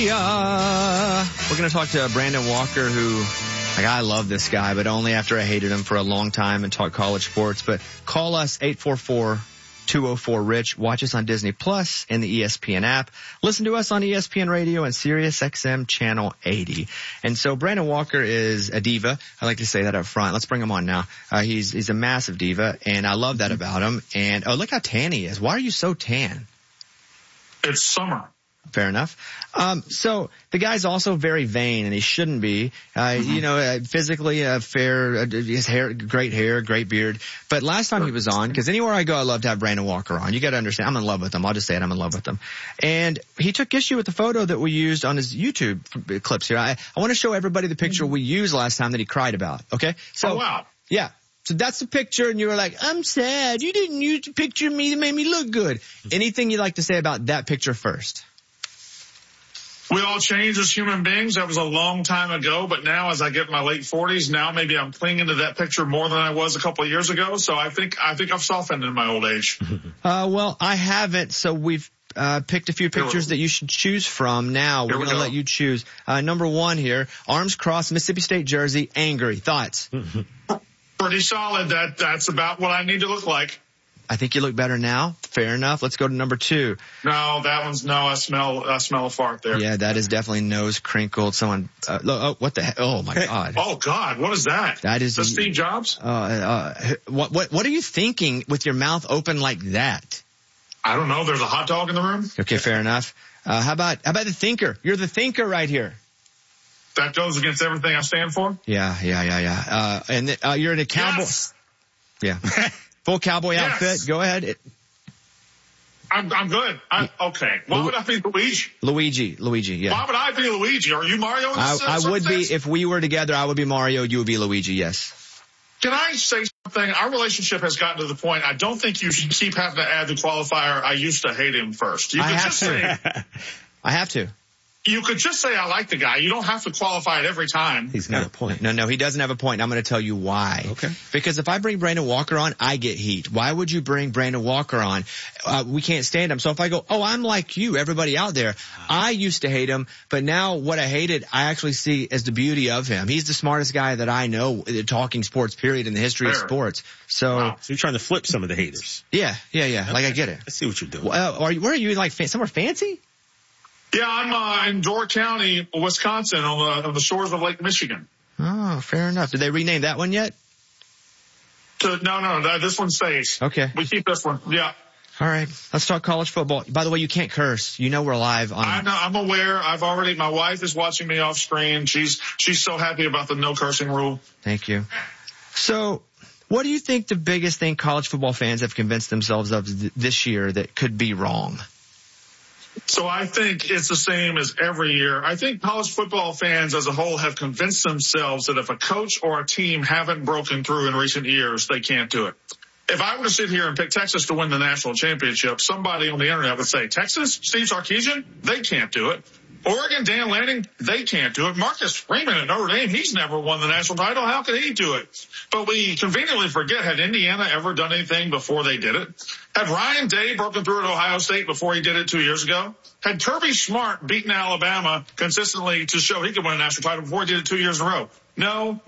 We're going to talk to Brandon Walker, who, I love this guy, but only after I hated him for a long time and talk college sports. But call us 844-204-RICH. Watch us on Disney Plus and the ESPN app. Listen to us on ESPN Radio and Sirius XM Channel 80. And so Brandon Walker is a diva. I like to say that up front. Let's bring him on now. He's a massive diva, and I love that about him. And look how tan he is. Why are you so tan? It's summer. Fair enough. So the guy's also very vain, and he shouldn't be. Physically fair, his hair, great beard. But last time he was on, because anywhere I go, I love to have Brandon Walker on. You got to understand, I'm in love with him. I'll just say it, I'm in love with him. And he took issue with the photo that we used on his YouTube clips here. I want to show everybody the picture we used last time that he cried about. Okay? So, wow. Yeah. So that's the picture, and you were like, I'm sad. You didn't use a picture of me that made me look good. Anything you'd like to say about that picture first? We all change as human beings. That was a long time ago, but now as I get in my late 40s, now maybe I'm clinging to that picture more than I was a couple of years ago. So I think I've softened in my old age. Well, I haven't. So we've picked a few pictures that you should choose from now. We're going to let you choose. Number one here, arms crossed, Mississippi State jersey, angry. Thoughts? Pretty solid. That's about what I need to look like. I think you look better now. Fair enough. Let's go to number two. No, that one's I smell a fart there. Yeah, that is definitely nose crinkled. Someone, what the heck? Oh my God. Oh God, what is that? That is Steve Jobs. What are you thinking with your mouth open like that? I don't know. There's a hot dog in the room. Okay, fair enough. How about the thinker? You're the thinker right here. That goes against everything I stand for. Yeah. And you're in a cowboy. Yes. Yeah. Full cowboy outfit. Go ahead. I'm good. Okay. Why would I be Luigi? Luigi, yeah. Why would I be Luigi? Are you Mario? I would be, if we were together, I would be Mario, you would be Luigi, yes. Can I say something? Our relationship has gotten to the point, I don't think you should keep having to add the qualifier, I used to hate him first. You could just say. I have to. You could just say, I like the guy. You don't have to qualify it every time. He's got a point. No, he doesn't have a point. I'm going to tell you why. Okay. Because if I bring Brandon Walker on, I get heat. Why would you bring Brandon Walker on? We can't stand him. So if I go, I'm like you, everybody out there, I used to hate him, but now what I hated, I actually see as the beauty of him. He's the smartest guy that I know, talking sports, period, in the history of sports. So you're trying to flip some of the haters. Yeah. Okay. Like, I get it. I see what you're doing. Where are you, like, somewhere fancy? Yeah, I'm in Door County, Wisconsin, on the shores of Lake Michigan. Oh, fair enough. Did they rename that one yet? No, this one stays. Okay. We keep this one. Yeah. All right. Let's talk college football. By the way, you can't curse. You know we're live on. I know. I'm aware. My wife is watching me off screen. She's so happy about the no cursing rule. Thank you. So, what do you think the biggest thing college football fans have convinced themselves of this year that could be wrong? So I think it's the same as every year. I think college football fans as a whole have convinced themselves that if a coach or a team haven't broken through in recent years, they can't do it. If I were to sit here and pick Texas to win the national championship, somebody on the internet would say, Texas, Steve Sarkisian, they can't do it. Oregon, Dan Lanning, they can't do it. Marcus Freeman at Notre Dame, he's never won the national title. How could he do it? But we conveniently forget, had Indiana ever done anything before they did it? Had Ryan Day broken through at Ohio State before he did it 2 years ago? Had Kirby Smart beaten Alabama consistently to show he could win a national title before he did it 2 years in a row? No.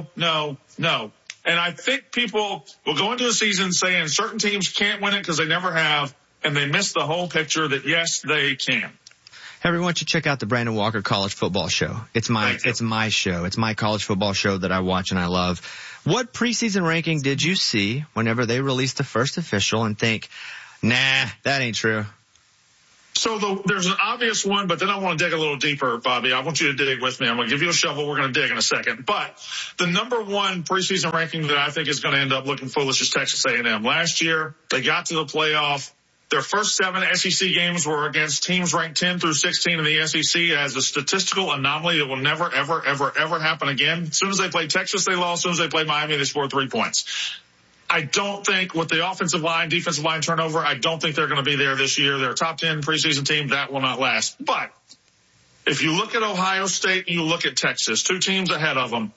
And I think people will go into a season saying certain teams can't win it because they never have, and they miss the whole picture that, yes, they can. Everyone should check out the Brandon Walker College Football Show. It's my show. It's my college football show that I watch and I love. What preseason ranking did you see whenever they released the first official and think, nah, that ain't true? So there's an obvious one, but then I want to dig a little deeper, Bobby. I want you to dig with me. I'm going to give you a shovel. We're going to dig in a second. But the number one preseason ranking that I think is going to end up looking foolish is Texas A&M. Last year, they got to the playoff. Their first 7 SEC games were against teams ranked 10 through 16 in the SEC as a statistical anomaly that will never, ever, ever, ever happen again. As soon as they played Texas, they lost. As soon as they played Miami, they scored 3 points. I don't think with the offensive line, defensive line turnover, I don't think they're going to be there this year. They're a top 10 preseason team. That will not last. But if you look at Ohio State and you look at Texas, 2 teams ahead of them,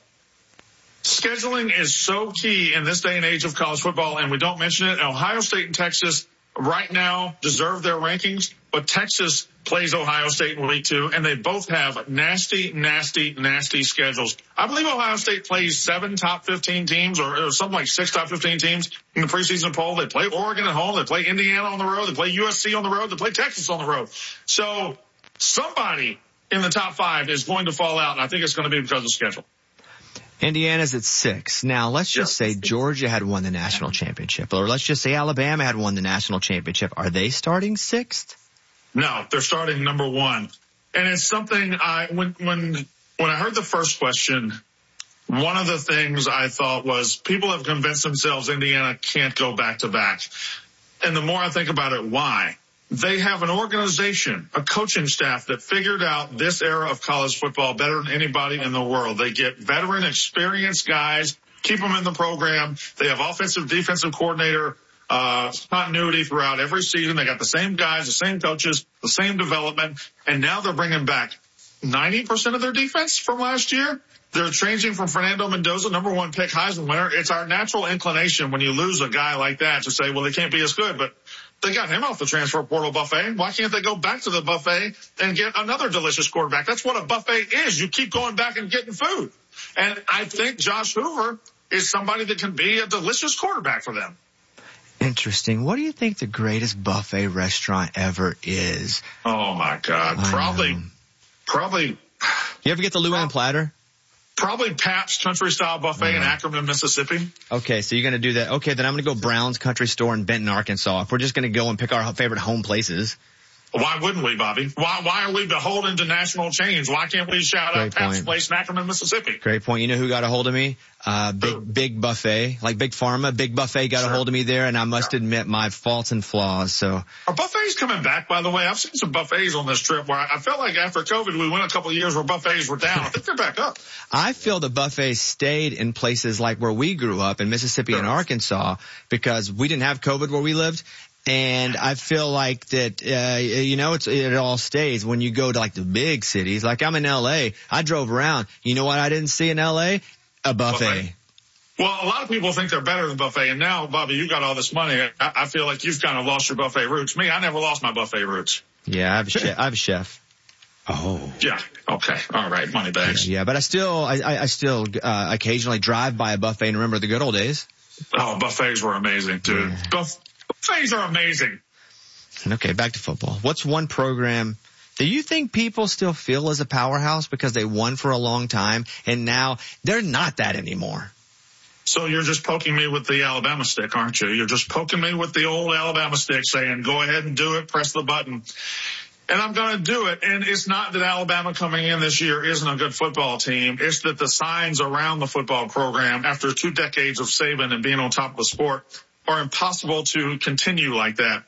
scheduling is so key in this day and age of college football, and we don't mention it. Ohio State and Texas right now deserve their rankings, but Texas plays Ohio State in week 2, and they both have nasty, nasty, nasty schedules. I believe Ohio State plays 7 top 15 teams or something like 6 top 15 teams in the preseason poll. They play Oregon at home. They play Indiana on the road. They play USC on the road. They play Texas on the road. So somebody in the top 5 is going to fall out, and I think it's going to be because of schedule. Indiana's at 6. Now, let's just say Georgia had won the national championship, or let's just say Alabama had won the national championship. Are they starting 6th? No, they're starting number 1. And it's something when I heard the first question, one of the things I thought was people have convinced themselves Indiana can't go back to back. And the more I think about it, why? They have an organization, a coaching staff that figured out this era of college football better than anybody in the world. They get veteran, experienced guys, keep them in the program. They have offensive, defensive coordinator continuity throughout every season. They got the same guys, the same coaches, the same development, and now they're bringing back 90% of their defense from last year. They're changing from Fernando Mendoza, number 1 pick, Heisman winner. It's our natural inclination when you lose a guy like that to say, well, they can't be as good, but they got him off the transfer portal buffet. Why can't they go back to the buffet and get another delicious quarterback? That's what a buffet is. You keep going back and getting food. And I think Josh Hoover is somebody that can be a delicious quarterback for them. Interesting. What do you think the greatest buffet restaurant ever is? Oh my God. Probably. You ever get the Luann platter? Probably Pabst Country Style Buffet in Ackerman, Mississippi. Okay, so you're going to do that. Okay, then I'm going to go Brown's Country Store in Benton, Arkansas. If we're just going to go and pick our favorite home places. Why wouldn't we, Bobby? Why are we beholden to national chains? Why can't we shout out Pabst Place in Ackerman, Mississippi? Great point. You know who got a hold of me? Big Buffet, like Big Pharma. Big Buffet got a hold of me there, and I must admit my faults and flaws. So are buffets coming back, by the way? I've seen some buffets on this trip where I felt like after COVID we went a couple of years where buffets were down. I think they're back up. I feel the buffets stayed in places like where we grew up in Mississippi and Arkansas because we didn't have COVID where we lived. And I feel like that, it all stays when you go to like the big cities. Like I'm in LA. I drove around. You know what I didn't see in LA? A buffet. Well, a lot of people think they're better than buffet. And now, Bobby, you got all this money. I feel like you've kind of lost your buffet roots. Me, I never lost my buffet roots. Yeah, I have a chef. Oh. Yeah. Okay. All right. Money bags. Yeah, but I still occasionally drive by a buffet and remember the good old days. Oh, buffets were amazing, dude. Yeah. Buffets are amazing. Okay, back to football. What's one program do you think people still feel as a powerhouse because they won for a long time and now they're not that anymore? So you're just poking me with the Alabama stick, aren't you? You're just poking me with the old Alabama stick saying, go ahead and do it, press the button. And I'm going to do it. And it's not that Alabama coming in this year isn't a good football team. It's that the signs around the football program after 2 decades of Saban and being on top of the sport are impossible to continue like that.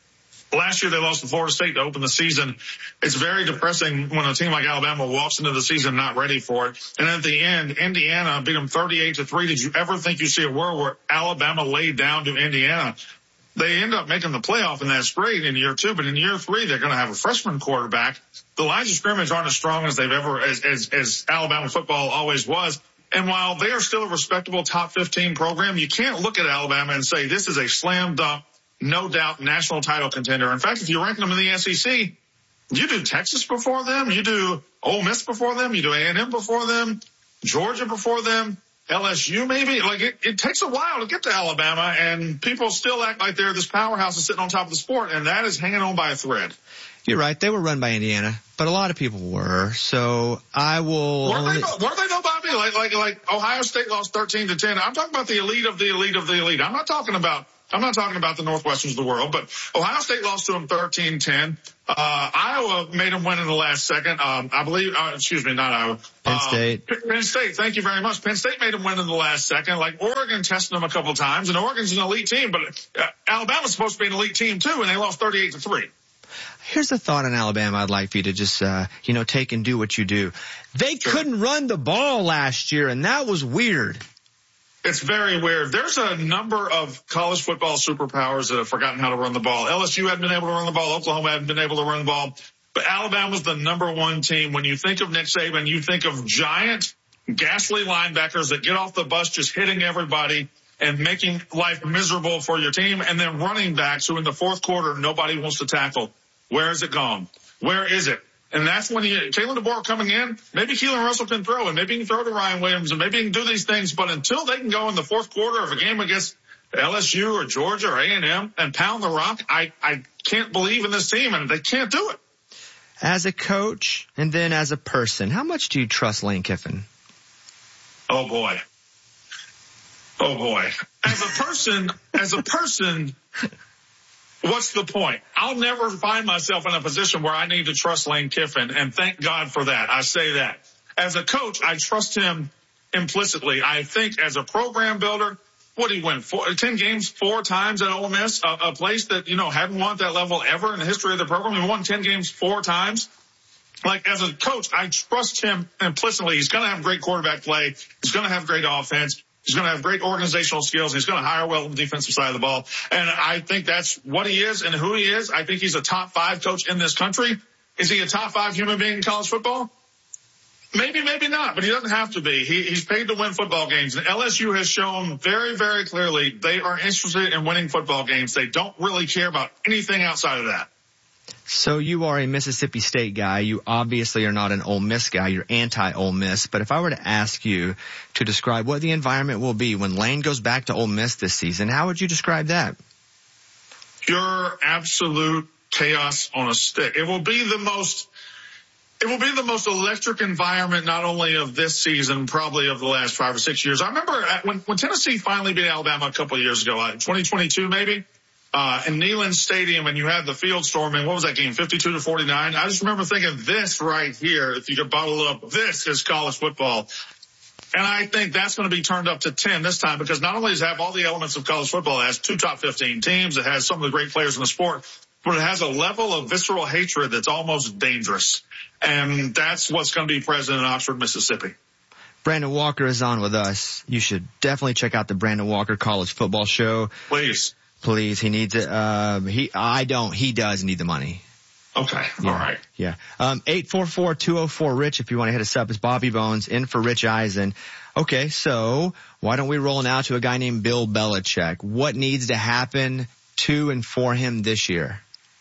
Last year they lost to Florida State to open the season. It's very depressing when a team like Alabama walks into the season not ready for it. And at the end, Indiana beat them 38-3. Did you ever think you'd see a world where Alabama laid down to Indiana? They end up making the playoff, and that's great in year 2. But in year 3, they're going to have a freshman quarterback. The lines of scrimmage aren't as strong as they've ever, as Alabama football always was. And while they are still a respectable top 15 program, you can't look at Alabama and say this is a slam dunk, no doubt national title contender. In fact, if you're ranking them in the SEC, you do Texas before them, you do Ole Miss before them, you do A&M before them, Georgia before them, LSU maybe. Like it takes a while to get to Alabama, and people still act like they're this powerhouse that's sitting on top of the sport, and that is hanging on by a thread. You're right. They were run by Indiana, but a lot of people were. So I will. Were they though, Bobby? Like Ohio State lost 13-10. I'm talking about the elite of the elite of the elite. I'm not talking about the Northwesterns of the world, but Ohio State lost to them 13-10. Iowa made them win in the last second. I believe, not Iowa. Penn State. Penn State. Thank you very much. Penn State made them win in the last second. Like Oregon tested them a couple times, and Oregon's an elite team, but Alabama's supposed to be an elite team too, and they lost 38-3. Here's a thought on Alabama I'd like for you to just, take and do what you do. They couldn't run the ball last year, and that was weird. It's very weird. There's a number of college football superpowers that have forgotten how to run the ball. LSU hadn't been able to run the ball. Oklahoma hadn't been able to run the ball. But Alabama's the number one team. When you think of Nick Saban, you think of giant, ghastly linebackers that get off the bus just hitting everybody. and making life miserable for your team. And then running backs who in the fourth quarter, nobody wants to tackle. Where is it gone? Where is it? And that's when Kalen DeBoer coming in, maybe Keelan Russell can throw, and maybe he can throw to Ryan Williams, and maybe he can do these things. But until they can go in the fourth quarter of a game against LSU or Georgia or A&M and pound the rock, I can't believe in this team, and they can't do it. As a coach and then as a person, how much do you trust Lane Kiffin? Oh boy. As a person, what's the point? I'll never find myself in a position where I need to trust Lane Kiffin, and thank God for that. I say that. As a coach, I trust him implicitly. I think as a program builder, what did he win? 10 games 4 times at Ole Miss, a place that, hadn't won at that level ever in the history of the program. He won 10 games 4 times. Like, as a coach, I trust him implicitly. He's going to have great quarterback play. He's going to have great offense. He's going to have great organizational skills. He's going to hire well on the defensive side of the ball. And I think that's what he is and who he is. I think he's a top 5 coach in this country. Is he a top 5 human being in college football? Maybe, maybe not, but he doesn't have to be. He's paid to win football games. And LSU has shown very, very clearly they are interested in winning football games. They don't really care about anything outside of that. So you are a Mississippi State guy. You obviously are not an Ole Miss guy. You're anti-Ole Miss. But if I were to ask you to describe what the environment will be when Lane goes back to Ole Miss this season, how would you describe that? Pure, absolute chaos on a stick. It will be the most electric environment, not only of this season, probably of the last 5 or 6 years. I remember when Tennessee finally beat Alabama a couple of years ago, 2022 maybe, in Neyland Stadium, and you had the field storm, and what was that game, 52-49? I just remember thinking, this right here, if you could bottle it up, this is college football. And I think that's going to be turned up to 10 this time, because not only does it have all the elements of college football, it has 2 top 15 teams, it has some of the great players in the sport, but it has a level of visceral hatred that's almost dangerous. And that's what's going to be present in Oxford, Mississippi. Brandon Walker is on with us. You should definitely check out the Brandon Walker College Football Show. Please. He needs it. He does need the money. Okay. Yeah. All right. Yeah. 844-204-RICH if you want to hit us up. It's Bobby Bones in for Rich Eisen. Okay. So why don't we roll now to a guy named Bill Belichick? What needs to happen to and for him this year?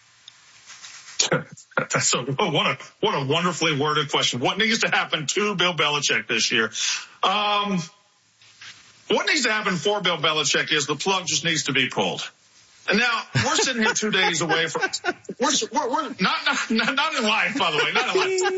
What a wonderfully worded question. What needs to happen to Bill Belichick this year? What needs to happen for Bill Belichick is the plug just needs to be pulled. And now we're sitting here 2 days away from, we're not in life, by the way, not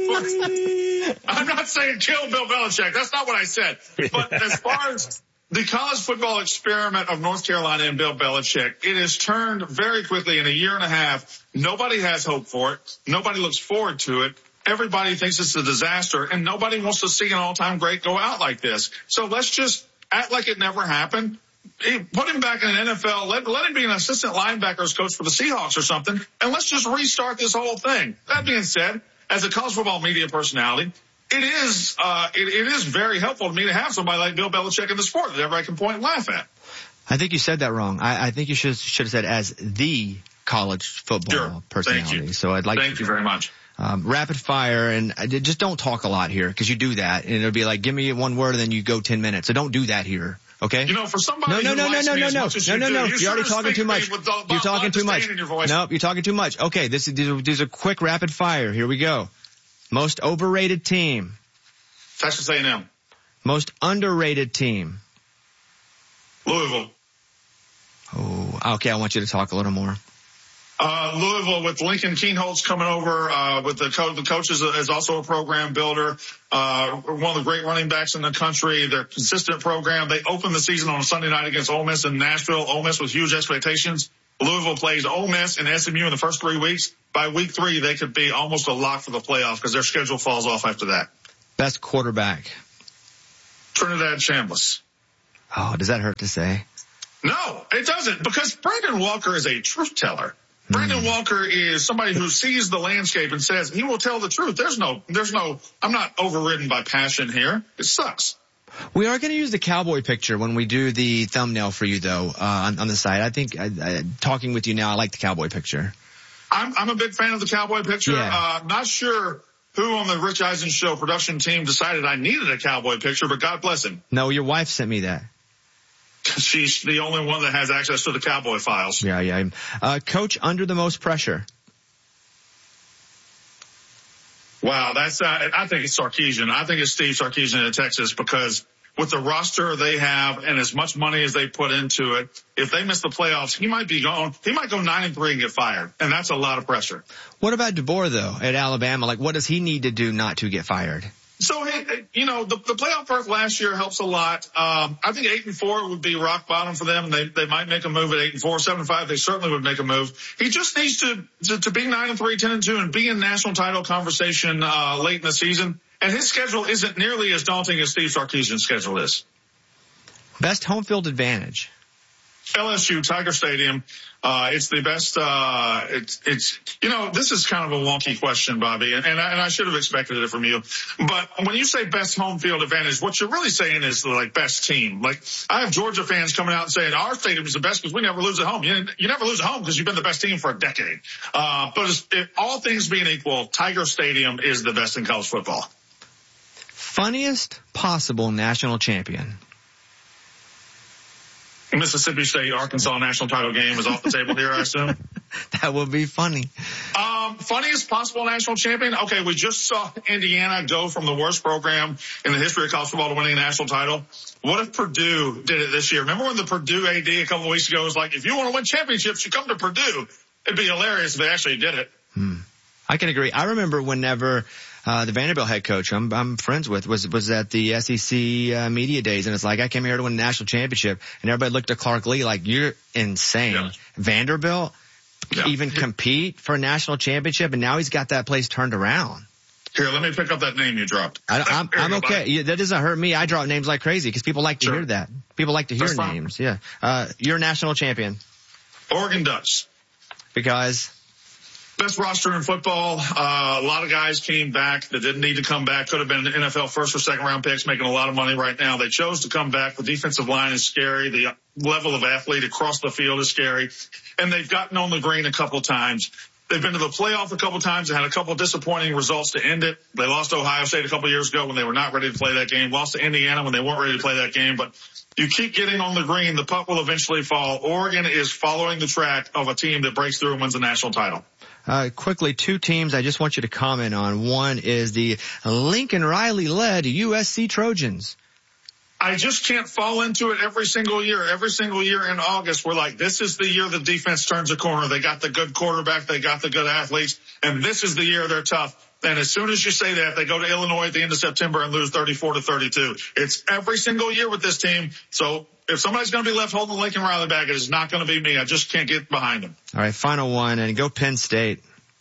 in life. I'm not saying kill Bill Belichick. That's not what I said. But as far as the college football experiment of North Carolina and Bill Belichick, it has turned very quickly in a year and a half. Nobody has hope for it. Nobody looks forward to it. Everybody thinks it's a disaster, and nobody wants to see an all-time great go out like this. So let's just act like it never happened. Put him back in the NFL. Let him be an assistant linebackers coach for the Seahawks or something, and let's just restart this whole thing. That being said, as a college football media personality, it is very helpful to me to have somebody like Bill Belichick in the sport that everybody can point and laugh at. I think you said that wrong. I think you should have said as the college football personality. Thank you. So I'd like Thank you very much. Rapid fire, and just don't talk a lot here, because you do that, and it'll be like, give me one word, and then you go 10 minutes. So don't do that here. Okay? For somebody who likes me as much as you do, you're already talking too much. You're talking too much. Nope, you're talking too much. Okay, these are quick rapid fire. Here we go. Most overrated team. Texas A&M. Most underrated team. Louisville. Oh, okay. I want you to talk a little more. Louisville with Lincoln Kienholz coming over, with the coach is also a program builder, one of the great running backs in the country. They're a consistent program. They opened the season on a Sunday night against Ole Miss in Nashville. Ole Miss with huge expectations. Louisville plays Ole Miss and SMU in the first 3 weeks. By week 3, they could be almost a lock for the playoffs because their schedule falls off after that. Best quarterback. Trinidad Chambliss. Oh, does that hurt to say? No, it doesn't, because Brandon Walker is a truth teller. Brandon Walker is somebody who sees the landscape and says he will tell the truth. There's no, I'm not overridden by passion here. It sucks. We are going to use the cowboy picture when we do the thumbnail for you, though, on the site. I think talking with you now, I like the cowboy picture. I'm a big fan of the cowboy picture. Yeah. Not sure who on the Rich Eisen Show production team decided I needed a cowboy picture, but God bless him. No, your wife sent me that. she's the only one that has access to the Cowboy files. Yeah. Coach under the most pressure. Wow, that's I think it's Sarkisian. I think it's Steve Sarkisian in Texas, because with the roster they have and as much money as they put into it, if they miss the playoffs, he might go 9-3 and get fired. And that's a lot of pressure. What about DeBoer, though, at Alabama? Like, what does he need to do not to get fired? So, the playoff berth last year helps a lot. I think 8-4 would be rock bottom for them. They might make a move at 8-4, 7-5. They certainly would make a move. He just needs to be 9-3, 10-2 and be in national title conversation, late in the season. And his schedule isn't nearly as daunting as Steve Sarkisian's schedule is. Best home field advantage. LSU, Tiger Stadium. It's the best, this is kind of a wonky question, Bobby, and I should have expected it from you. But when you say best home field advantage, what you're really saying is like best team. Like, I have Georgia fans coming out and saying our stadium is the best because we never lose at home. You never lose at home because you've been the best team for a decade. But if all things being equal, Tiger Stadium is the best in college football. Funniest possible national champion. Mississippi State, Arkansas national title game is off the table here, I assume. That would be funny. Funniest possible national champion. Okay, we just saw Indiana go from the worst program in the history of college football to winning a national title. What if Purdue did it this year? Remember when the Purdue AD a couple of weeks ago was like, if you want to win championships, you come to Purdue. It'd be hilarious if they actually did it. I can agree. I remember whenever the Vanderbilt head coach I'm friends with was at the SEC media days, and it's like, I came here to win a national championship, and everybody looked at Clark Lee like, you're insane. Yeah. Vanderbilt even compete for a national championship, and now he's got that place turned around. Here, let me pick up that name you dropped. I'm okay. That doesn't hurt me. I drop names like crazy because people like to hear that. People like to hear names. Yeah. You're a national champion. Oregon Ducks. Because? Best roster in football. A lot of guys came back that didn't need to come back. Could have been NFL first or second round picks, making a lot of money right now. They chose to come back. The defensive line is scary. The level of athlete across the field is scary. And they've gotten on the green a couple of times. They've been to the playoff a couple of times and had a couple of disappointing results to end it. They lost to Ohio State a couple of years ago when they were not ready to play that game. Lost to Indiana when they weren't ready to play that game. But you keep getting on the green, the puck will eventually fall. Oregon is following the track of a team that breaks through and wins the national title. Quickly, two teams I just want you to comment on. One is the Lincoln Riley-led USC Trojans. I just can't fall into it every single year. Every single year in August, we're like, this is the year the defense turns a corner. They got the good quarterback. They got the good athletes. And this is the year they're tough. And as soon as you say that, they go to Illinois at the end of September and lose 34-32. It's every single year with this team. So if somebody's going to be left holding the Lincoln Riley bag, it is not going to be me. I just can't get behind them. All right, final one, and go Penn State.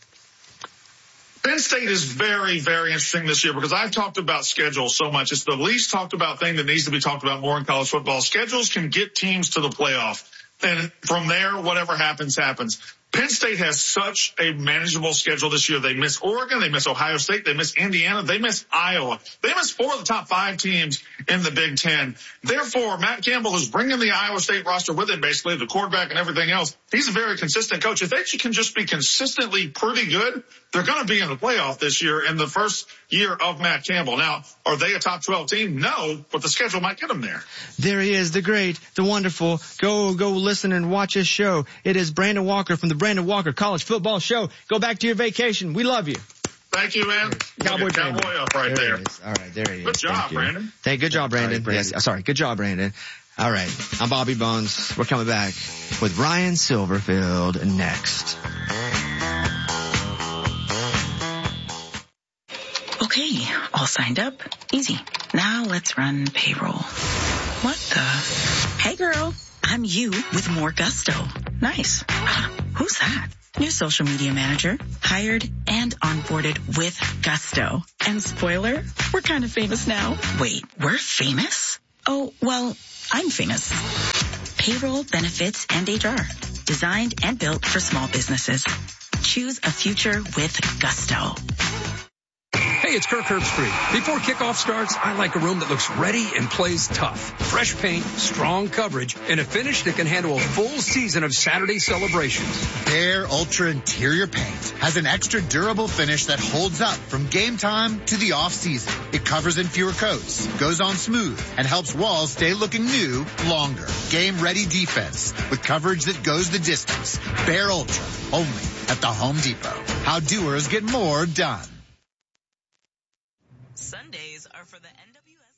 Penn State is very, very interesting this year because I've talked about schedules so much. It's the least talked about thing that needs to be talked about more in college football. Schedules can get teams to the playoff. And from there, whatever happens, happens. Penn State has such a manageable schedule this year. They miss Oregon. They miss Ohio State. They miss Indiana. They miss Iowa. They miss 4 of the top 5 teams in the Big Ten. Therefore, Matt Campbell is bringing the Iowa State roster with him, basically, the quarterback and everything else. He's a very consistent coach. If they can just be consistently pretty good, they're going to be in the playoff this year in the first year of Matt Campbell. Now, are they a top 12 team? No, but the schedule might get them there. There he is, the great, the wonderful. Go listen and watch his show. It is Brandon Walker from the Brandon Walker College Football Show. Go back to your vacation. We love you. Thank you, man. Cowboy up right there. All right, there he is. Good job, Brandon. Good job, Brandon. Yes, sorry. Good job, Brandon. All right. I'm Bobby Bones. We're coming back with Ryan Silverfield next. Okay, all signed up. Easy. Now let's run payroll. What the? Hey girl, I'm you with more gusto. Nice. Who's that? New social media manager. Hired and onboarded with gusto. And spoiler, we're kind of famous now. Wait, we're famous? Oh, well, I'm famous. Payroll, benefits, and HR. Designed and built for small businesses. Choose a future with gusto. Hey, it's Kirk Herbstreit. Before kickoff starts, I like a room that looks ready and plays tough. Fresh paint, strong coverage, and a finish that can handle a full season of Saturday celebrations. Behr Ultra Interior Paint has an extra durable finish that holds up from game time to the off-season. It covers in fewer coats, goes on smooth, and helps walls stay looking new longer. Game-ready defense with coverage that goes the distance. Behr Ultra, only at the Home Depot. How doers get more done. Sundays are for the NWS.